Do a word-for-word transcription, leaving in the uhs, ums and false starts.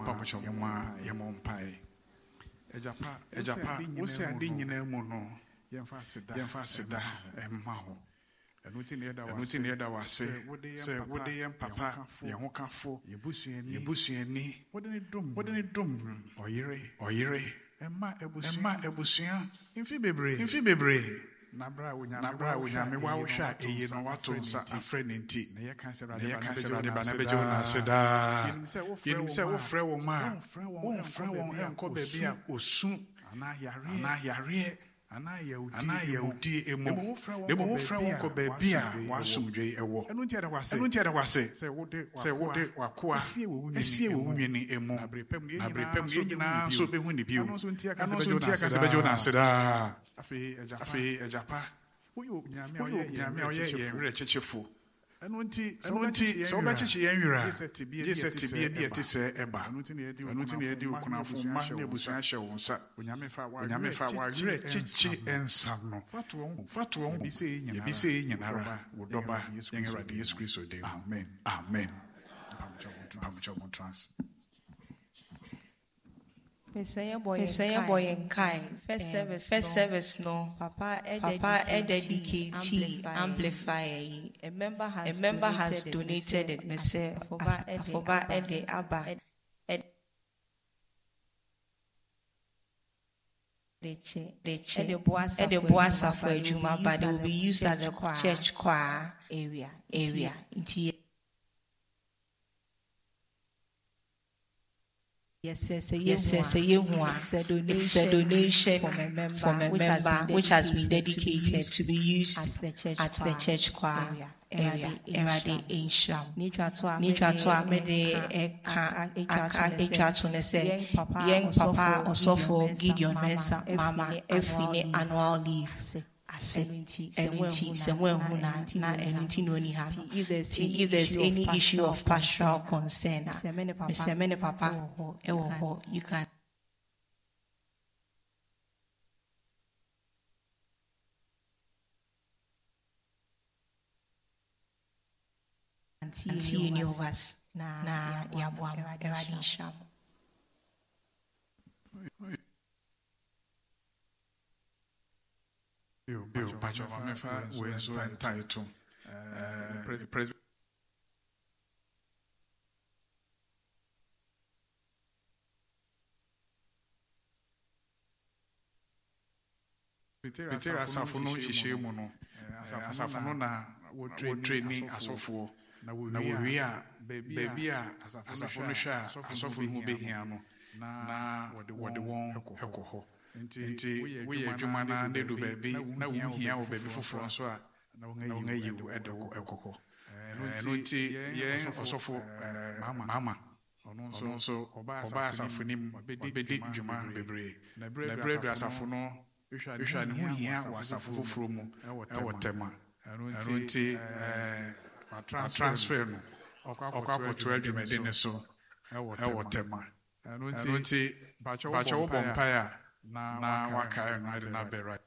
pamocho moma yemompai ejapa ejapa wo se ade nyina mu no yemfa seda yemfa seda emma ho enuti ne da wase enuti ne da wase se wode yem papa ye ho kafo yebusuani yebusuani wode ne dom wode ne dom oyire oyire emma ebusua emma ebusua imfi bebre imfi bebre nabra wonya nabra wonya me wa wo hwa eye no wato nsa afre ne nti na ye kan se rade ba na beje wona seda yenim se wo frɛ wo ma wo frɛ wo enko ba bi a osu ana yare ana yare ana yahudi emo demo wo frɛ wo ko ba bi a wasomdwe ewo enu ntia da kwase enu ntia da kwase se wode se wode wakoa esie wo nwini emo na brepam ye nyina so be hu ne bio ano so ntia ka se beje wona seda afi ejapa afi ejapa woyo nyame oye ye nwere chechefo enu nti enu nti so ba cheche ye nwira je se tibie bi ete se eba enu nti na edi okunafo ma na ebusuan hye wo nsa onyame fa wa onyame fa wa nwere cheche ensa no fato fato wo ye bi se nyinara wo doba yen Awurade Yesu Kristo de amen amen pamocho mo trans Pesaya boy and kai. First service, first service no. Papa, Papa, dedicate amplify. A member has a member has donated it. Me say, Foba Ede Abba. The boasa for Juma, but they will be used at the church choir area area. Yes, yes, yes, yes, it's a donation from a member, from a member which has been dedicated to be used at the church choir area. Erade Insham. Nitra to amede eka aka etra to ne say young papa osofo Gideon Mensa mama every annual leave. If there's any issue of pastoral concern, Mister Papa, you can. And see any of us na Yabwam Eradin Sham. Bill, Bill, Pacho, Mamefa, we are so entitled. President. Peter Asafono Ishemono, Asafono na training asofo. Na we are baby Asafono Sha, Asofo who be here na what the one alcohol. Nti we adwuma na ne do baabi na wo hia wo baabi foforo so a na wo ngayi wo edo ekoko no nti ye osofo mama ono so oba asafo nim bedi dwuma bebre na bebre asafo no hwa ne ho hia wo asafo foforo mu e wo tema no nti eh transfer no okwa to adwuma de ne so e wo tema no nti bacho wo bompa ya na waka na de na be right